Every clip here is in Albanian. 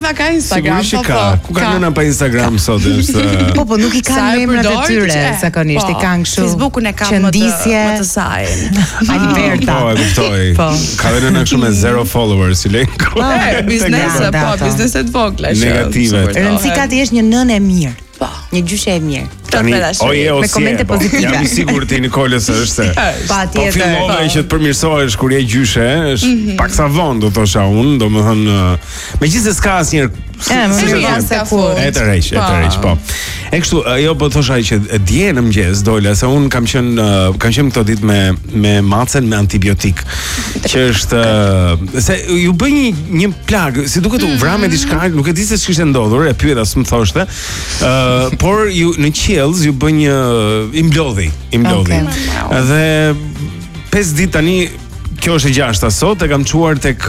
Eva ka Instagram. Sigurisht ka. Ku ka nëna pa Instagram sot është. Po, nuk i kanë emrat e tyre zakonisht, i kanë kështu. Facebookun e kanë më të saj. Alberta. Po, e kuptoj. Ka dhe nëna kështu me 0 followers, si lejnë. Biznese të vogla. Negative. Rëndësi ka të jesh një nënë e mirë. Një gjyshe e mirë. Tani, me komente pozitive. Jam i sigurt te Nikolës është se. Po fillove që të përmirësohesh kur je gjyshe, është pak sa vonë do thosha unë, domethënë, megjithëse s'ka asnjëherë e të rreq, po. E kështu, ajo po thosha që dje në mëngjes dola se unë kam qenë këto ditë me macen me antibiotik, që është se ju bën një plagë, si duket u vra me diçka, nuk e di se ç'kishte ndodhur, e pyeta s'm thoshte, por ju në qiellz ju bën një i mblodhi. Dhe 5 ditë tani, kjo është e 6-ta sot, e kam çuar tek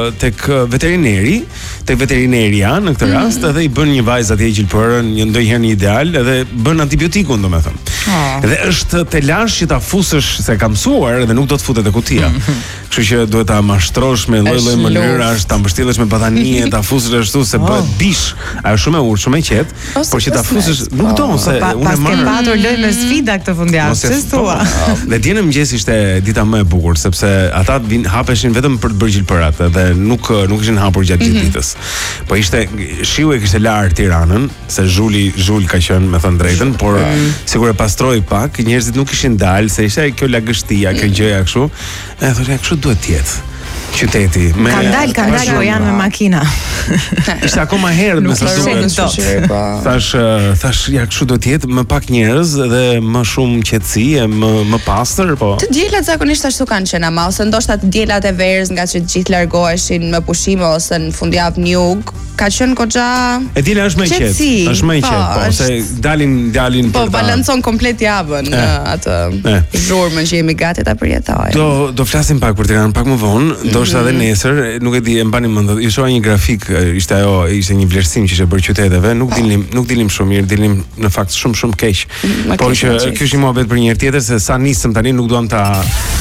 veterineria në këtë rast, edhe i bën një vajzë atje gjilpërën, një ndonjëherë një ideal, edhe bën antibiotikun, domethënë. Dhe është telash që ta fusësh, se ka mësuar edhe nuk do të futet te kutia. Kështu që duhet ta mashtrosh me lloj-lloj mënyrash, ta mbështjellësh me batanie, ta fusësh ashtu se bëhet bish. Ajo shumë e urtë, shumë e qetë, por që ta fusësh, nuk do se unë ke patur lojë me sfida këtë fundjavë, ç'është thua? Dhe dje në mëngjes ishte dita më e bukur, sepse ata hapeshin vetëm për të bërë gjilpërat dhe nuk ishin hapur gjatë gjithë ditës. Po ishte shiu e kishte larë Tiranën, se zhul ka qenë, me thënë drejtën, por sigur e pastroi pak, njerëzit nuk ishin dalë, se ishte kjo lagështia, kjo gjëja kështu. E thoshte kështu duhet të jetë. Qyteti me kanë dalë po janë me makina. Ishte akoma herët me sa duhet. Thash ja kështu do të jetë më pak njerëz dhe më shumë qetësi e më pastër, po. Të diellat zakonisht ashtu kanë qenë, ama ose ndoshta të diellat e verës nga që të gjithë largoheshin me pushime ose në fundjavë në jug, ka qenë goxha. E diela është më e qetë. Është më e qetë, po, se dalin po balancon komplet javën atë zhurmën që jemi gati ta përjetojmë. Do flasim pak për Tiranën pak më vonë. Ndoshta edhe nesër, nuk e di, e mbani mend, ju shoha një grafik, ishte një vlerësim që ishte bërë qyteteve, nuk dilim shumë mirë, dilim në fakt shumë keq. Por që ky është një muhabet për një herë tjetër, se sa nisëm tani nuk duam ta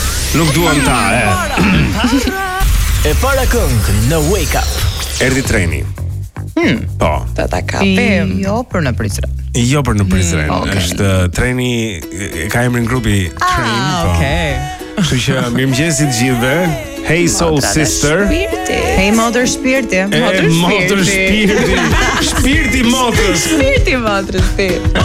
E para këngë në Wake Up. Erdhi treni. Po. Ta kapim. Jo për në Prizren. Jo për në Prizren. Është treni, ka emrin grupi Train, po. Kështu që mirëmëngjes të gjithëve. Hey Soul Sister. Hey Mother Shpirti. Mother Shpirti. Shpirti motrës. Shpirti motrës.